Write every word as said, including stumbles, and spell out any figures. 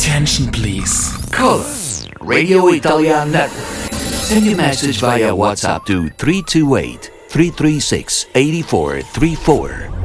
Attention please. Call us, Radio Italian Network. Send your message via WhatsApp to three two eight, three three six, eight four three four.